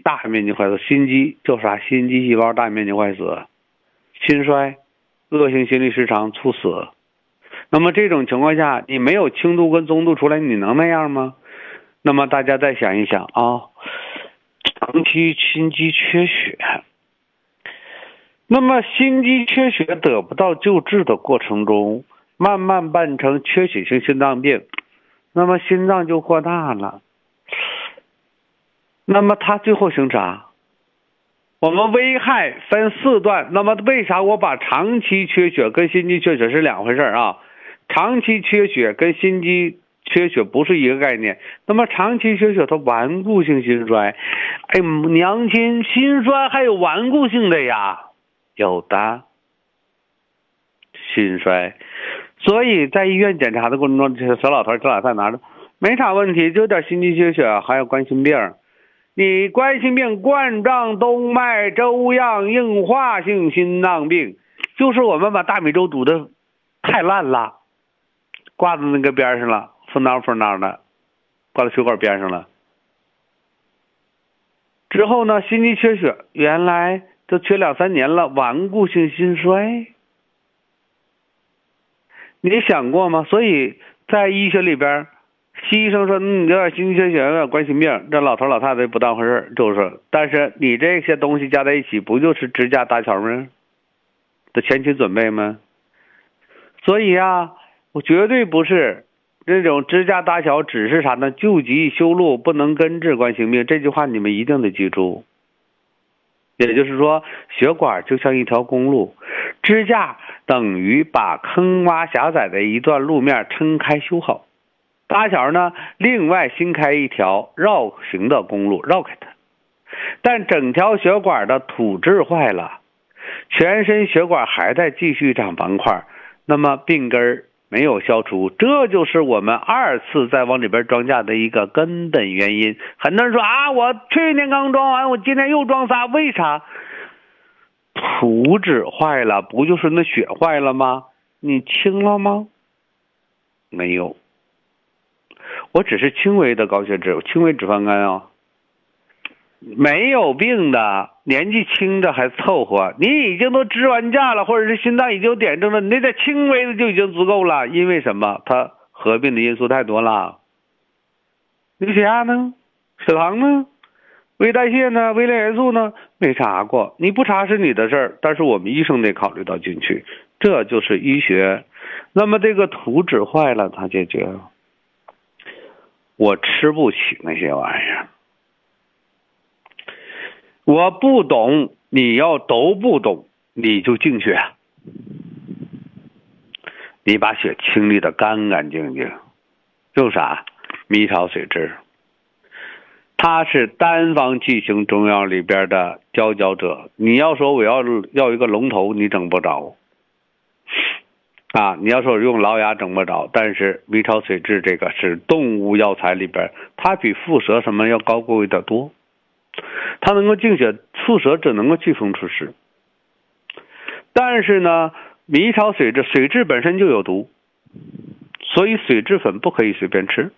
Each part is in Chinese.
大面积坏死，心肌就是啥？心肌细胞大面积坏死，心衰，恶性心律失常猝死。那么这种情况下，你没有轻度跟中度出来，你能那样吗？那么大家再想一想啊，长期心肌缺血，那么心肌缺血得不到救治的过程中，慢慢伴成缺血性心脏病，那么心脏就扩大了。那么它最后形啥？我们危害分4段。那么为啥我把长期缺血跟心肌缺血是两回事啊？长期缺血跟心肌缺血不是一个概念。那么长期缺血它顽固性心衰，哎，娘亲，心衰还有顽固性的呀？有的，心衰。所以在医院检查的过程中，这小老头这老太拿着没啥问题，就有点心肌缺血，还有冠心病。你冠心病、冠状动脉粥样硬化性心脏病，就是我们把大米粥煮的太烂了，挂在那个边上了，风囊的，挂在血管边上了。之后呢，心肌缺血，原来都缺2、3年了，顽固性心衰。你想过吗？所以在医学里边，医生说你有点心肌缺血，有点冠心病，这老头老太太不当回事，就是。但是你这些东西加在一起，不就是支架搭桥吗？的前期准备吗？所以啊，我绝对不是这种支架搭桥，只是啥呢？救急修路，不能根治冠心病。这句话你们一定得记住。也就是说，血管就像一条公路，支架等于把坑洼狭窄的一段路面撑开修好，搭桥呢，另外新开一条绕行的公路，绕开它。但整条血管的土质坏了，全身血管还在继续长斑块，那么病根没有消除，这就是我们2次再往里边装架的一个根本原因。很多人说啊，我去年刚装完，我今天又装仨，为啥？土质坏了，不就是那血坏了吗？你清了吗？没有，我只是轻微的高血脂，轻微脂肪肝啊。没有病的，年纪轻的还凑合。你已经都支完架了，或者是心脏已经有点症了，你那点轻微的就已经足够了。因为什么？它合并的因素太多了。你血压呢？血糖呢？微代谢呢？微量元素呢？没查过。你不查是你的事儿，但是我们医生得考虑到进去。这就是医学。那么这个土质坏了，它解决了。我吃不起那些玩意儿。我不懂，你要都不懂，你就净血，你把血清理的干干净净。就是啥？迷潮水蛭，它是单方剂型中药里边的佼佼者。你要说我要一个龙头，你整不着啊！你要说我用老鸦整不着，但是迷潮水蛭这个是动物药材里边，它比蝮蛇什么要高贵的多。它能够净血，蝮蛇只能够祛风除湿。但是呢，迷潮水蛭，水蛭本身就有毒，所以水蛭粉不可以随便吃，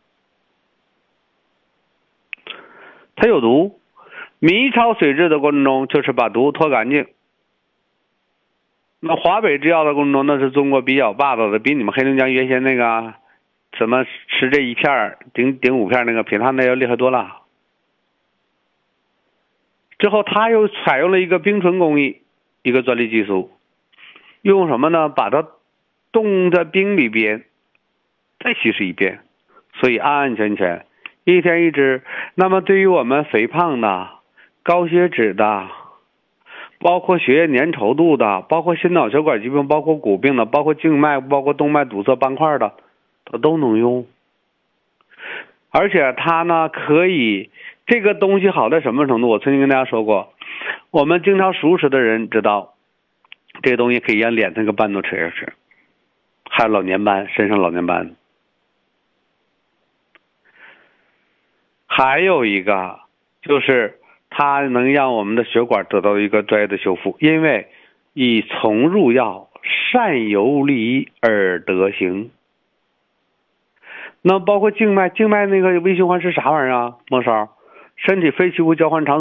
它有毒。迷潮水蛭的过程中，就是把毒脱干净。那华北制药的过程中，那是中国比较霸道的，比你们黑龙江原先那个什么吃这一片顶5片那个，比他那要厉害多了。之后他又采用了一个冰纯工艺，一个专利技术，用什么呢？把它冻在冰里边，再稀释一遍，所以安安全全1天1支。那么对于我们肥胖的、高血脂的，包括血液粘稠度的，包括心脑血管疾病，包括骨病的，包括静脉，包括动脉堵塞斑块的，它都能用。而且它呢，可以这个东西好在什么程度？我曾经跟大家说过，我们经常熟食的人知道，这个东西可以让脸那个斑都吃下去，还有老年斑，身上老年斑。还有一个就是它能让我们的血管得到一个专业的修复，因为以从入药，善游离而得行。那包括静脉那个微循环是啥玩意儿啊？孟少，身体肺气物交换场